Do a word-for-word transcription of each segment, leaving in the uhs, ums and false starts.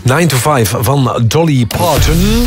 nine to five van Dolly Parton.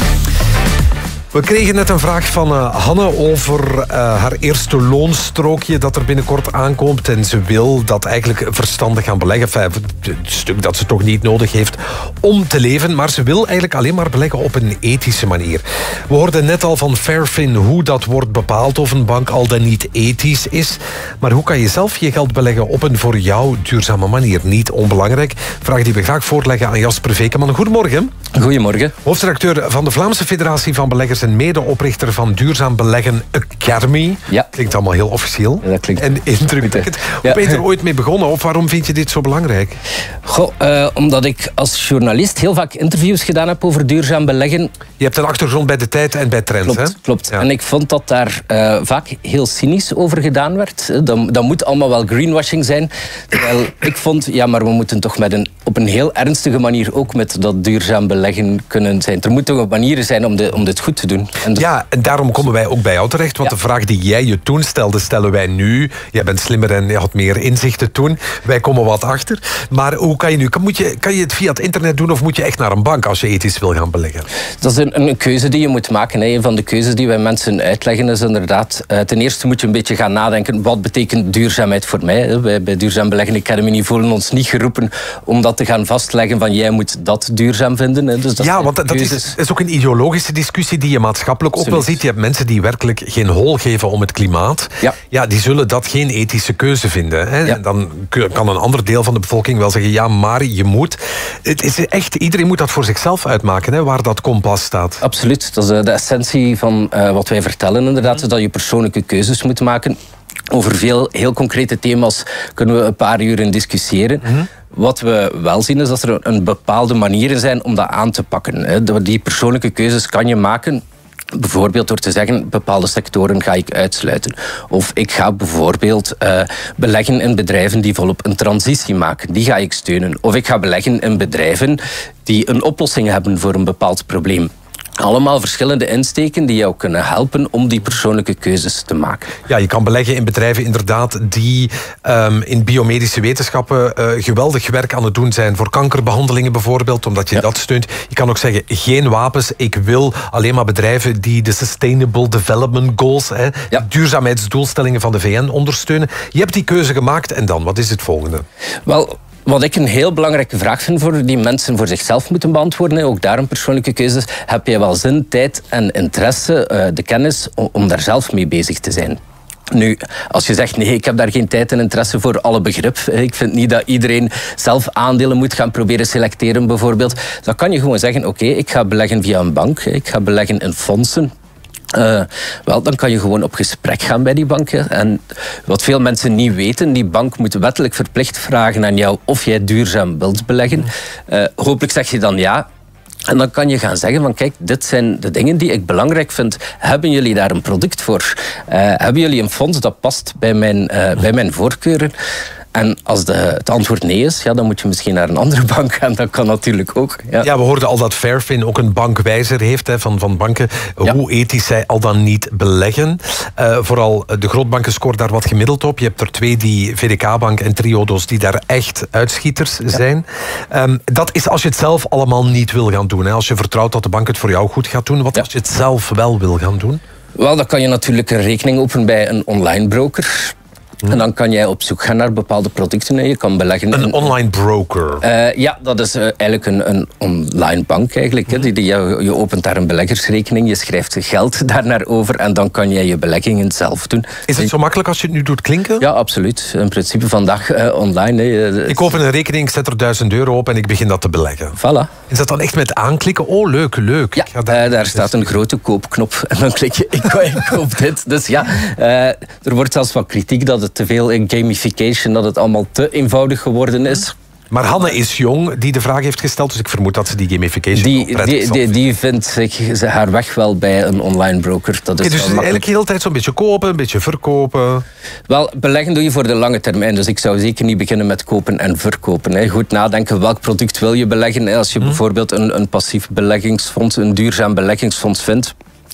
We kregen net een vraag van uh, Hanne over uh, haar eerste loonstrookje dat er binnenkort aankomt. En ze wil dat eigenlijk verstandig gaan beleggen. Enfin, het stuk dat ze toch niet nodig heeft om te leven. Maar ze wil eigenlijk alleen maar beleggen op een ethische manier. We hoorden net al van Fairfin hoe dat wordt bepaald of een bank al dan niet ethisch is. Maar hoe kan je zelf je geld beleggen op een voor jou duurzame manier? Niet onbelangrijk. Vraag die we graag voorleggen aan Jasper Vekeman. Goedemorgen. Goedemorgen. Hoofdredacteur van de Vlaamse Federatie van Beleggers en medeoprichter van Duurzaam Beleggen Academy. Ja. Klinkt allemaal heel officieel. Ja, dat klinkt en indrukwekkend. Ja. Hoe ben je er ooit mee begonnen? Of waarom vind je dit zo belangrijk? Goh, uh, omdat ik als journalist heel vaak interviews gedaan heb over duurzaam beleggen. Je hebt een achtergrond bij De Tijd en bij Trends, klopt, hè? Klopt. Ja. En ik vond dat daar uh, vaak heel cynisch over gedaan werd. Dat, dat moet allemaal wel greenwashing zijn. Terwijl ik vond, ja, maar we moeten toch met een, op een heel ernstige manier ook met dat duurzaam beleggen kunnen zijn. Er moeten toch manieren zijn om, de, om dit goed te doen. En dat... Ja, en daarom komen wij ook bij jou terecht. Want ja. de vraag die jij je toen stelde, stellen wij nu. Jij bent slimmer en je had meer inzichten toen. Wij komen wat achter. Maar hoe kan je nu? Kan, moet je, kan je het via het internet doen of moet je echt naar een bank als je ethisch wil gaan beleggen? Dat is een, een keuze die je moet maken. Hè. Een van de keuzes die wij mensen uitleggen is inderdaad... Uh, ten eerste moet je een beetje gaan nadenken. Wat betekent duurzaamheid voor mij? Hè. Wij bij Duurzaam Beleggen Academy voelen ons niet geroepen om dat te gaan vastleggen van jij moet dat duurzaam vinden. Hè. Dus dat ja, want dat is, is ook een ideologische discussie die je maatschappelijk ook Absoluut. wel ziet. Je hebt mensen die werkelijk geen hol geven om het klimaat. Ja. Ja, die zullen dat geen ethische keuze vinden. Hè. Ja. En dan kan een ander deel van de bevolking wel zeggen, ja, maar je moet. Het is echt, iedereen moet dat voor zichzelf uitmaken, hè, waar dat kompas staat. Absoluut. Dat is de essentie van uh, wat wij vertellen inderdaad. Is dat je persoonlijke keuzes moet maken. Over veel heel concrete thema's kunnen we een paar uur in discussiëren. Mm-hmm. Wat we wel zien is dat er een bepaalde manieren zijn om dat aan te pakken. Die persoonlijke keuzes kan je maken. Bijvoorbeeld door te zeggen, bepaalde sectoren ga ik uitsluiten. Of ik ga bijvoorbeeld uh, beleggen in bedrijven die volop een transitie maken. Die ga ik steunen. Of ik ga beleggen in bedrijven die een oplossing hebben voor een bepaald probleem. Allemaal verschillende insteken die jou kunnen helpen om die persoonlijke keuzes te maken. Ja, je kan beleggen in bedrijven inderdaad die um, in biomedische wetenschappen uh, geweldig werk aan het doen zijn. Voor kankerbehandelingen bijvoorbeeld, omdat je ja. dat steunt. Je kan ook zeggen, geen wapens. Ik wil alleen maar bedrijven die de Sustainable Development Goals, hè, ja. de duurzaamheidsdoelstellingen van de V N ondersteunen. Je hebt die keuze gemaakt en dan, wat is het volgende? Wel... Wat ik een heel belangrijke vraag vind voor die mensen voor zichzelf moeten beantwoorden, ook daar een persoonlijke keuze, heb jij wel zin, tijd en interesse, de kennis om daar zelf mee bezig te zijn? Nu, als je zegt, nee, ik heb daar geen tijd en interesse voor alle begrip. Ik vind niet dat iedereen zelf aandelen moet gaan proberen selecteren, bijvoorbeeld. Dan kan je gewoon zeggen, oké, okay, ik ga beleggen via een bank, ik ga beleggen in fondsen. Uh, wel, dan kan je gewoon op gesprek gaan bij die banken. En wat veel mensen niet weten, die bank moet wettelijk verplicht vragen aan jou of jij duurzaam wilt beleggen. Uh, hopelijk zeg je dan ja. En dan kan je gaan zeggen van kijk, dit zijn de dingen die ik belangrijk vind. Hebben jullie daar een product voor? Uh, hebben jullie een fonds dat past bij mijn, uh, bij mijn voorkeuren? En als de, het antwoord nee is, ja, dan moet je misschien naar een andere bank gaan. Dat kan natuurlijk ook. Ja, ja we hoorden al dat Fairfin ook een bankwijzer heeft hè, van, van banken. Ja. Hoe ethisch zij al dan niet beleggen. Uh, vooral de grootbanken scoren daar wat gemiddeld op. Je hebt er twee, die V D K-bank en Triodos, die daar echt uitschieters ja. zijn. Um, dat is als je het zelf allemaal niet wil gaan doen. Hè. Als je vertrouwt dat de bank het voor jou goed gaat doen. Wat ja. als je het zelf wel wil gaan doen? Wel, dan kan je natuurlijk een rekening openen bij een online broker. En dan kan jij op zoek gaan naar bepaalde producten. Je kan beleggen een in, online broker? Uh, ja, dat is uh, eigenlijk een, een online bank. Eigenlijk, mm-hmm. hè. Die, die, je, je opent daar een beleggersrekening, je schrijft geld daarnaar over en dan kan jij je beleggingen zelf doen. Is het zo makkelijk als je het nu doet klinken? Ja, absoluut. In principe vandaag uh, online. Hè. Ik open een rekening, ik zet er duizend euro op en ik begin dat te beleggen. Voilà. Is dat dan echt met aanklikken? Oh, leuk, leuk. Ja, ik ga daar, uh, daar staat een grote koopknop en dan klik je, ik, ik koop dit. Dus ja, uh, er wordt zelfs wat kritiek dat het te veel in gamification, dat het allemaal te eenvoudig geworden is. Maar Hanne is jong, die de vraag heeft gesteld, dus ik vermoed dat ze die gamification die, die, die, die vindt zich haar weg wel bij een online broker. Dat is okay, dus eigenlijk de hele tijd zo'n beetje kopen, een beetje verkopen? Wel, beleggen doe je voor de lange termijn, dus ik zou zeker niet beginnen met kopen en verkopen. Hè. Goed nadenken, welk product wil je beleggen? Als je hmm. bijvoorbeeld een, een passief beleggingsfonds, een duurzaam beleggingsfonds vindt,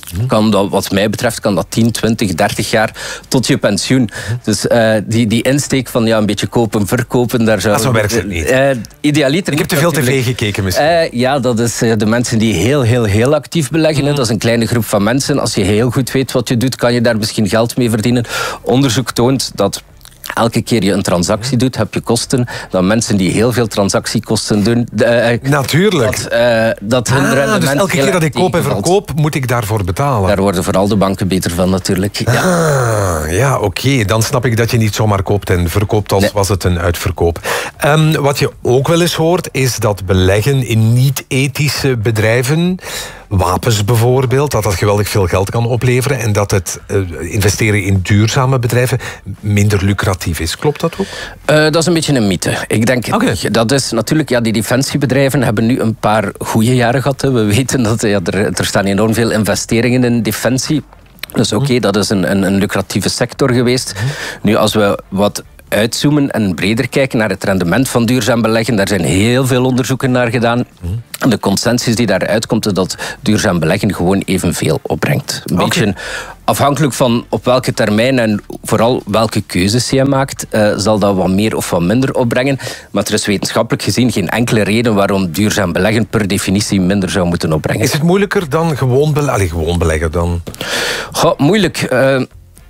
kan dat, wat mij betreft, kan dat tien, twintig, dertig jaar tot je pensioen. Dus uh, die, die insteek van ja, een beetje kopen, verkopen, daar zou... Ah, zo werkt het niet. Uh, idealiter Ik heb te veel tv gekeken misschien. Uh, ja, dat is uh, de mensen die heel, heel, heel actief beleggen. Mm. Dat is een kleine groep van mensen. Als je heel goed weet wat je doet, kan je daar misschien geld mee verdienen. Onderzoek toont dat elke keer je een transactie doet, heb je kosten. Dan mensen die heel veel transactiekosten doen... Uh, Natuurlijk. Dat, uh, dat hun ah, rendement dus elke keer dat ik koop en verkoop, moet ik daarvoor betalen. Daar worden vooral de banken beter van natuurlijk. Ja, ah, ja oké. Okay. Dan snap ik dat je niet zomaar koopt en verkoopt als nee. was het een uitverkoop. Um, wat je ook wel eens hoort, is dat beleggen in niet-ethische bedrijven... wapens bijvoorbeeld, dat dat geweldig veel geld kan opleveren en dat het uh, investeren in duurzame bedrijven minder lucratief is. Klopt dat ook? Uh, dat is een beetje een mythe. Ik denk, okay. dat is natuurlijk, ja, die defensiebedrijven hebben nu een paar goede jaren gehad. Hè. We weten dat ja, er, er staan enorm veel investeringen in defensie. Dus oké, okay, dat is een, een, een lucratieve sector geweest. Nu, als we wat uitzoomen en breder kijken naar het rendement van duurzaam beleggen. Daar zijn heel veel onderzoeken naar gedaan. Mm. En de consensus die daaruit komt is dat duurzaam beleggen gewoon evenveel opbrengt. Een okay. beetje afhankelijk van op welke termijn en vooral welke keuzes je maakt, uh, zal dat wat meer of wat minder opbrengen. Maar er is wetenschappelijk gezien geen enkele reden waarom duurzaam beleggen per definitie minder zou moeten opbrengen. Is het moeilijker dan gewoon, be- Allee, gewoon beleggen dan? Goh, moeilijk. Uh,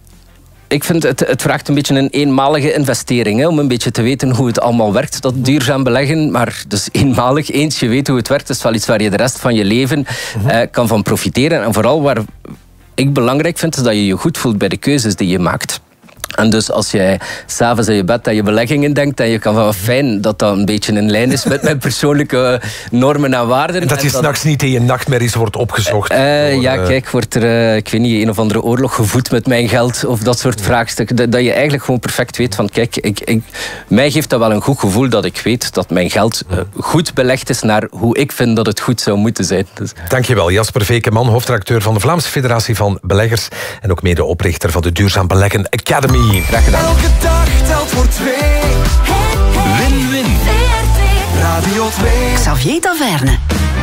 Ik vind het, het vraagt een beetje een eenmalige investering. Hè, om een beetje te weten hoe het allemaal werkt, dat duurzaam beleggen. Maar dus eenmalig, eens je weet hoe het werkt, is wel iets waar je de rest van je leven uh, kan van profiteren. En vooral waar ik belangrijk vind, is dat je je goed voelt bij de keuzes die je maakt. En dus als jij s'avonds in je bed aan je beleggingen denkt, en je kan wel fijn dat dat een beetje in lijn is met mijn persoonlijke normen en waarden. En dat je s'nachts niet in je nachtmerries wordt opgezocht. Uh, door, ja, uh... kijk, wordt er, uh, ik weet niet, een of andere oorlog gevoed met mijn geld, of dat soort vraagstukken. Dat, dat je eigenlijk gewoon perfect weet van, kijk, ik, ik, mij geeft dat wel een goed gevoel dat ik weet dat mijn geld uh, goed belegd is naar hoe ik vind dat het goed zou moeten zijn. Dus. Dankjewel, Jasper Vekeman, hoofdredacteur van de Vlaamse Federatie van Beleggers en ook medeoprichter van de Duurzaam Beleggen Academy. Graag gedaan. Elke dag telt voor twee. Win-win. Radio twee. Xavier Taverne.